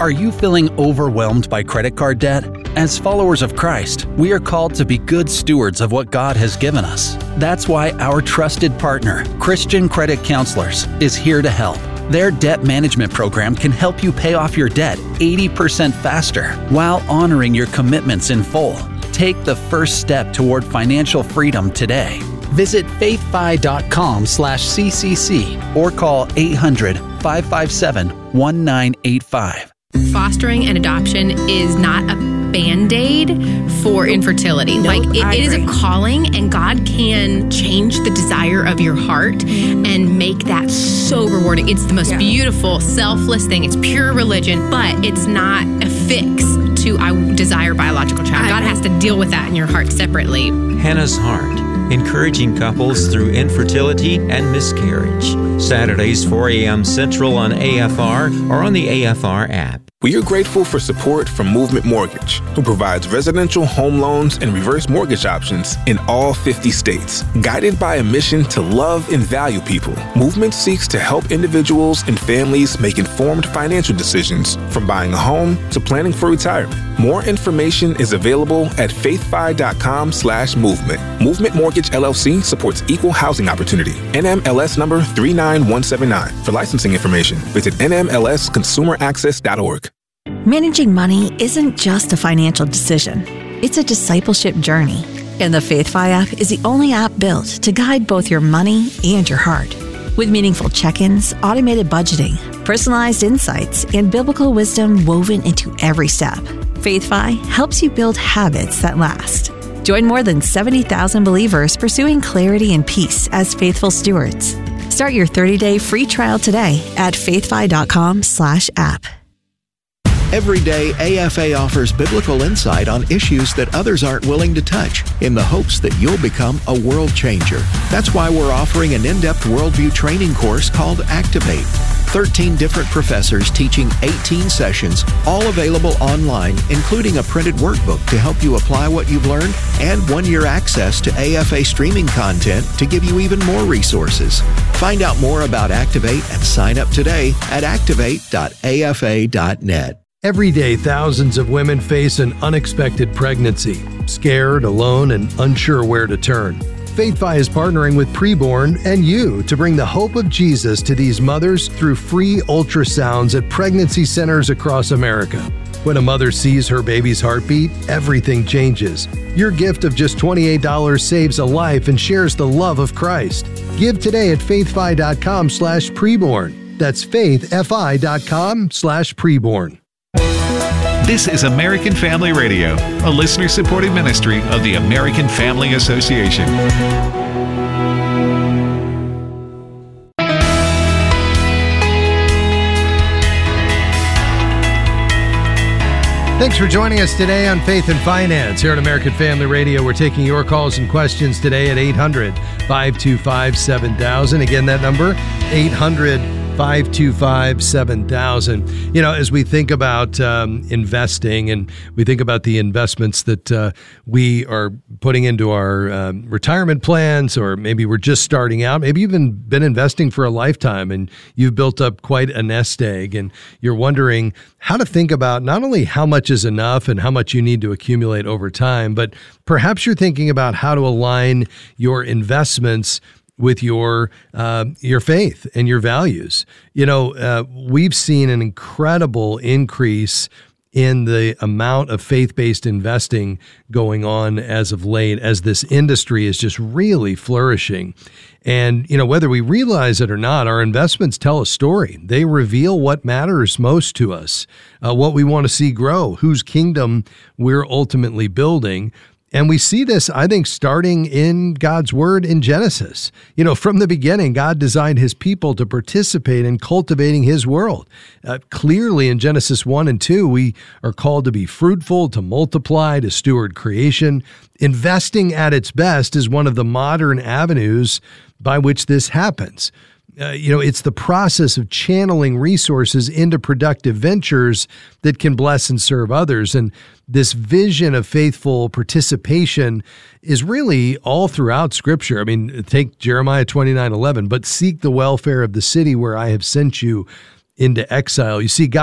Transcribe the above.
Are you feeling overwhelmed by credit card debt? As followers of Christ, we are called to be good stewards of what God has given us. That's why our trusted partner, Christian Credit Counselors, is here to help. Their debt management program can help you pay off your debt 80% faster while honoring your commitments in full. Take the first step toward financial freedom today. Visit faithfi.com/CCC or call 800-557-1985. Fostering and adoption is not a Band-Aid for infertility. It is a calling, and God can change the desire of your heart and make that so rewarding. It's the most beautiful, selfless thing. It's pure religion, but it's not a fix to I desire biological child. God has to deal with that in your heart separately. Hannah's Heart, encouraging couples through infertility and miscarriage. Saturdays, 4 a.m. Central on AFR or on the AFR app. We are grateful for support from Movement Mortgage, who provides residential home loans and reverse mortgage options in all 50 states. Guided by a mission to love and value people, Movement seeks to help individuals and families make informed financial decisions, from buying a home to planning for retirement. More information is available at faithfi.com/movement. Movement Mortgage LLC supports equal housing opportunity. NMLS number 39179. For licensing information, visit nmlsconsumeraccess.org. Managing money isn't just a financial decision. It's a discipleship journey. And the FaithFi app is the only app built to guide both your money and your heart. With meaningful check-ins, automated budgeting, personalized insights, and biblical wisdom woven into every step, FaithFi helps you build habits that last. Join more than 70,000 believers pursuing clarity and peace as faithful stewards. Start your 30-day free trial today at faithfi.com/app. Every day, AFA offers biblical insight on issues that others aren't willing to touch in the hopes that you'll become a world changer. That's why we're offering an in-depth worldview training course called Activate. 13 different professors teaching 18 sessions, all available online, including a printed workbook to help you apply what you've learned and 1-year access to AFA streaming content to give you even more resources. Find out more about Activate and sign up today at activate.afa.net. Every day, thousands of women face an unexpected pregnancy, scared, alone, and unsure where to turn. FaithFi is partnering with Preborn and you to bring the hope of Jesus to these mothers through free ultrasounds at pregnancy centers across America. When a mother sees her baby's heartbeat, everything changes. Your gift of just $28 saves a life and shares the love of Christ. Give today at faithfi.com/preborn. That's faithfi.com/preborn. This is American Family Radio, a listener-supported ministry of the American Family Association. Thanks for joining us today on Faith and Finance. Here at American Family Radio, we're taking your calls and questions today at 800-525-7000. Again, that number, 800-525-7000. You know, as we think about investing and we think about the investments that we are putting into our retirement plans, or maybe we're just starting out, maybe you've been investing for a lifetime and you've built up quite a nest egg, and you're wondering how to think about not only how much is enough and how much you need to accumulate over time, but perhaps you're thinking about how to align your investments with your faith and your values. You know, we've seen an incredible increase in the amount of faith-based investing going on as of late, as this industry is just really flourishing. And, you know, whether we realize it or not, our investments tell a story. They reveal what matters most to us, what we want to see grow, whose kingdom we're ultimately building. And we see this, I think, starting in God's word in Genesis. You know, from the beginning, God designed his people to participate in cultivating his world. Clearly in Genesis 1 and 2, we are called to be fruitful, to multiply, to steward creation. Investing at its best is one of the modern avenues by which this happens. It's the process of channeling resources into productive ventures that can bless and serve others. And this vision of faithful participation is really all throughout Scripture. I mean, take Jeremiah 29:11, but seek the welfare of the city where I have sent you into exile. You see, God